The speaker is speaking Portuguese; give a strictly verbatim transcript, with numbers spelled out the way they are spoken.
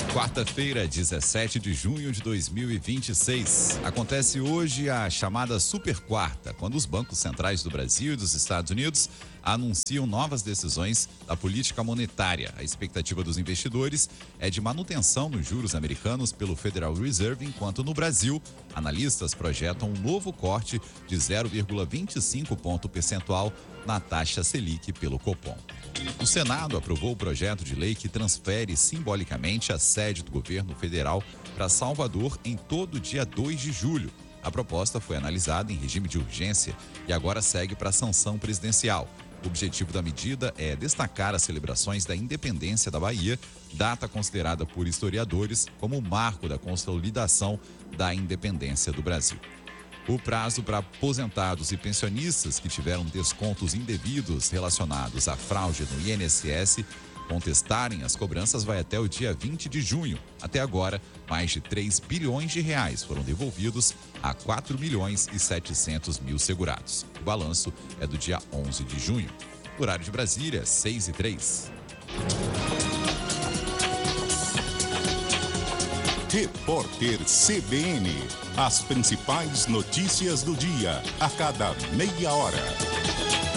Quarta-feira, dezessete de junho de dois mil e vinte e seis. Acontece hoje a chamada Super Quarta, quando os bancos centrais do Brasil e dos Estados Unidos anunciam novas decisões da política monetária. A expectativa dos investidores é de manutenção nos juros americanos pelo Federal Reserve, enquanto no Brasil, analistas projetam um novo corte de zero vírgula vinte e cinco ponto percentual na taxa Selic pelo Copom. O Senado aprovou o projeto de lei que transfere simbolicamente a sede do governo federal para Salvador em todo o dia dois de julho. A proposta foi analisada em regime de urgência e agora segue para a sanção presidencial. O objetivo da medida é destacar as celebrações da independência da Bahia, data considerada por historiadores como o marco da consolidação da independência do Brasil. O prazo para aposentados e pensionistas que tiveram descontos indevidos relacionados à fraude no I N S S contestarem as cobranças vai até o dia vinte de junho. Até agora, mais de três bilhões de reais foram devolvidos a quatro milhões e setecentos mil segurados. O balanço é do dia onze de junho. Horário de Brasília, seis e três. Repórter C B N. As principais notícias do dia, a cada meia hora.